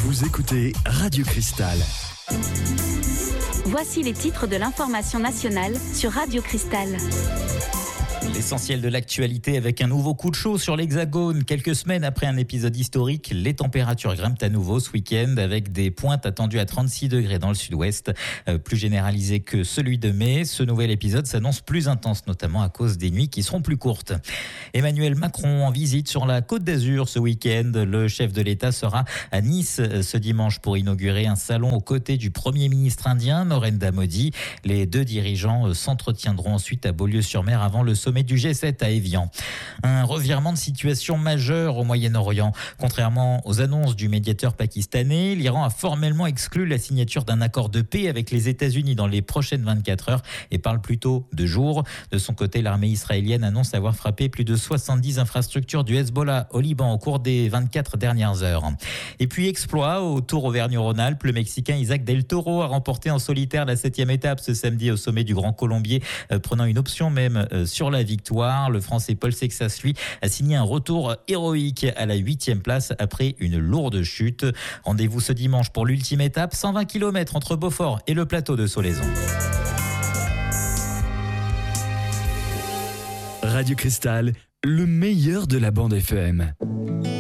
Vous écoutez Radio Cristal. Voici les titres de l'information nationale sur Radio Cristal. L'essentiel de l'actualité avec un nouveau coup de chaud sur l'Hexagone. Quelques semaines après un épisode historique, les températures grimpent à nouveau ce week-end avec des pointes attendues à 36 degrés dans le sud-ouest. Plus généralisé que celui de mai, ce nouvel épisode s'annonce plus intense, notamment à cause des nuits qui seront plus courtes. Emmanuel Macron en visite sur la Côte d'Azur ce week-end. Le chef de l'État sera à Nice ce dimanche pour inaugurer un salon aux côtés du Premier ministre indien, Narendra Modi. Les deux dirigeants s'entretiendront ensuite à Beaulieu-sur-Mer avant le sommet du G7 à Évian. Un revirement de situation majeur au Moyen-Orient. Contrairement aux annonces du médiateur pakistanais, l'Iran a formellement exclu la signature d'un accord de paix avec les États-Unis dans les prochaines 24 heures et parle plutôt de jours. De son côté, l'armée israélienne annonce avoir frappé plus de 70 infrastructures du Hezbollah au Liban au cours des 24 dernières heures. Et puis exploit au Tour Auvergne-Rhône-Alpes, le Mexicain Isaac Del Toro a remporté en solitaire la 7e étape ce samedi au sommet du Grand Colombier, prenant une option même sur la victoire. Le Français Paul Sexas, lui, a signé un retour héroïque à la 8e place après une lourde chute. Rendez-vous ce dimanche pour l'ultime étape, 120 km entre Beaufort et le plateau de Solaizon. Radio Cristal, le meilleur de la bande FM.